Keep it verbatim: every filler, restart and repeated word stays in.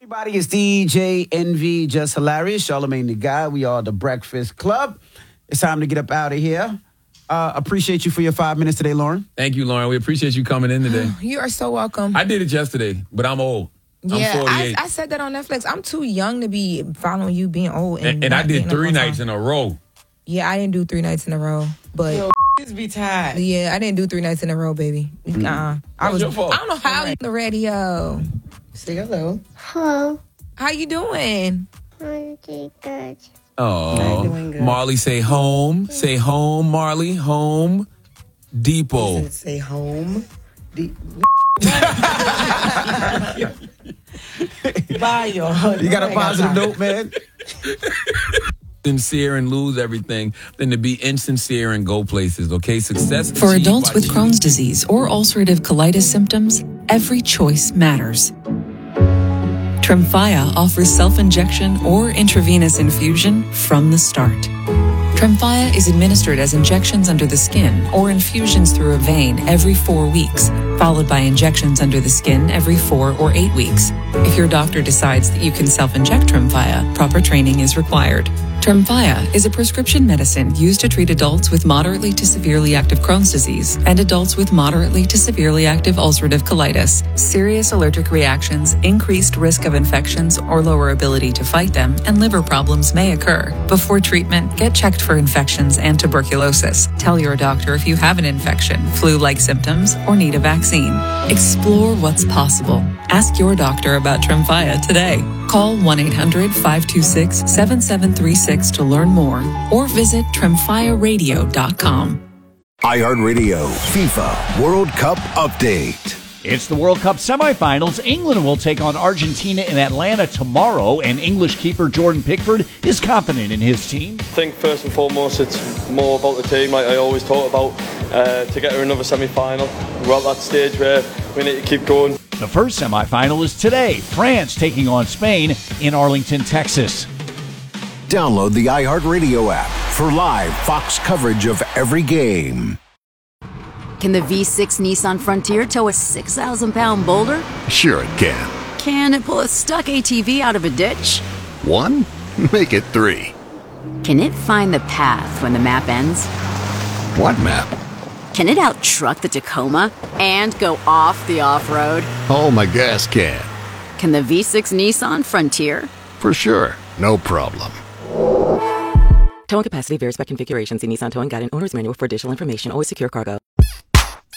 Everybody, it's D J Envy, Just Hilarious, Charlamagne the Guy. We are the Breakfast Club. It's time to get up out of here. Uh, appreciate you for your five minutes today, Lauren. Thank you, Lauren. We appreciate you coming in today. You are so welcome. I did it yesterday, but I'm old. Yeah, I'm forty-eight. I, I said that on Netflix. I'm too young to be following you being old. And, and, and I did three nights in a row. Yeah, I didn't do three nights in a row, but Yo, be tired. Yeah, I didn't do three nights in a row, baby. Mm-hmm. Uh, I was. your fault? I don't know how you on the radio. Say hello. Hello. How you doing? I'm good. Oh, doing good. Marley, say home. Say home, Marley. Home Depot. Say home. De- Bye, y'all. You got a positive note, man? Sincere and lose everything than to be insincere and go places, okay? Success For achieved adults by with cheating. Crohn's disease or ulcerative colitis symptoms, every choice matters. Tremfya offers self-injection or intravenous infusion from the start. Tremfya is administered as injections under the skin or infusions through a vein every four weeks, followed by injections under the skin every four or eight weeks. If your doctor decides that you can self-inject Tremfya, proper training is required. Tremfya is a prescription medicine used to treat adults with moderately to severely active Crohn's disease and adults with moderately to severely active ulcerative colitis. Serious allergic reactions, increased risk of infections or lower ability to fight them, and liver problems may occur. Before treatment, get checked for infections and tuberculosis. Tell your doctor if you have an infection, flu-like symptoms, or need a vaccine. Explore what's possible. Ask your doctor about Tremfya today. Call one eight hundred five two six seven seven three six to learn more or visit tremfya radio dot com. iHeartRadio FIFA World Cup Update. It's the World Cup semifinals. England will take on Argentina in Atlanta tomorrow, and English keeper Jordan Pickford is confident in his team. I think first and foremost it's more about the team, like I always talk about, uh, to get to another semi-final. We're at that stage where we need to keep going. The first semifinal is today, France taking on Spain in Arlington, Texas. Download the iHeartRadio app for live Fox coverage of every game. Can the V six Nissan Frontier tow a six thousand pound boulder? Sure it can. Can it pull a stuck A T V out of a ditch? One? Make it three. Can it find the path when the map ends? What map? Can it out-truck the Tacoma and go off the off-road? Oh, my gas can. Can the V six Nissan Frontier? For sure. No problem. Towing capacity varies by configuration. See Nissan Towing Guide and Owner's Manual for additional information. Always secure cargo.